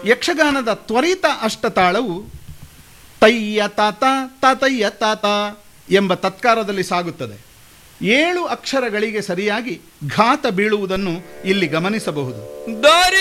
ಯಕ್ಷಗಾನದ ತ್ವರಿತ ಅಷ್ಟತಾಳವು ತಯ್ಯ ತಾತ ತಾತಯ್ಯ ತಾತ ಎಂಬ ತತ್ಕಾರದಲ್ಲಿ ಸಾಗುತ್ತದೆ. 7 ಅಕ್ಷರಗಳಿಗೆ ಸರಿಯಾಗಿ ಘಾತ ಬೀಳುವುದನ್ನು ಇಲ್ಲಿ ಗಮನಿಸಬಹುದು.